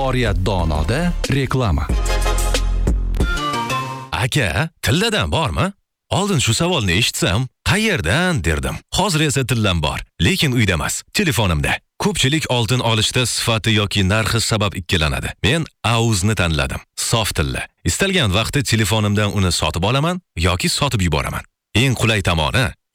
Oriyat donoda reklama. Aka, tilladan bormi? Oldin shu savolni eshitsam, qayerdan derdim. Hozir esa tillam bor, lekin uyda emas, telefonimda. Ko'pchilik oltin olishda sifati yoki narxi sabab ikkilanadi. Men Auzni tanladim. Sof tilla. Istalgan vaqtda telefonimdan uni sotib olaman yoki sotib yuboraman. Eng qulay tomoni,